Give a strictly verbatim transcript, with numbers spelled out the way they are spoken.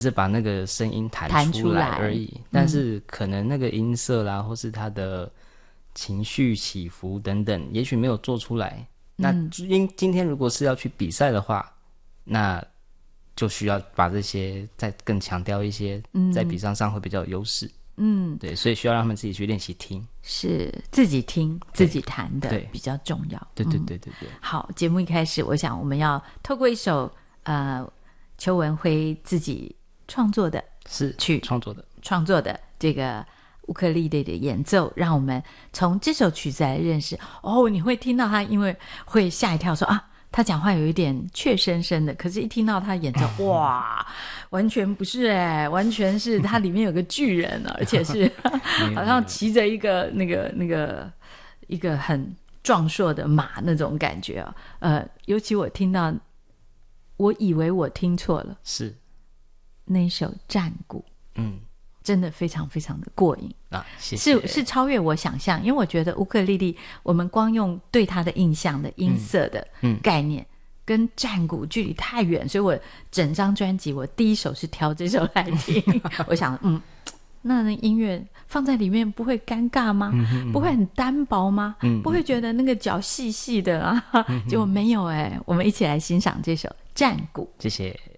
是把那个声音弹弹出来出来而已，但是可能那个音色啦，或是他的情绪起伏等等，也许没有做出来。那今今天如果是要去比赛的话，那就需要把这些再更强调一些，在比赛上会比较有优势。嗯，对，所以需要让他们自己去练习听， 是自己听自己弹的对比较重要。 对对对对对。 嗯、好，节目一开始，我想我们要透过一首呃邱文辉自己创作的， 是去创作的创作的这个乌克丽丽的演奏，让我们从这首曲子来认识。哦，你会听到他，因为会吓一跳说啊，他讲话有一点怯生生的，可是一听到他演奏，哇，完全不是哎、欸，完全是他里面有个巨人，而且是好像骑着一个那个那个一个很壮硕的马那种感觉哦。呃，尤其我听到，我以为我听错了， 是那一首战鼓， 嗯。 真的非常非常的过瘾啊，谢谢。 是是超越我想象，因为我觉得乌克丽丽，我们光用对它的印象的音色的概念，嗯嗯、跟战鼓距离太远，所以我整张专辑我第一首是挑这首来听。我想，嗯，那音乐放在里面不会尴尬吗？嗯嗯嗯、不会很单薄吗？嗯嗯、不会觉得那个脚细细的啊？嗯嗯、结果没有哎、欸，我们一起来欣赏这首战鼓。 谢谢。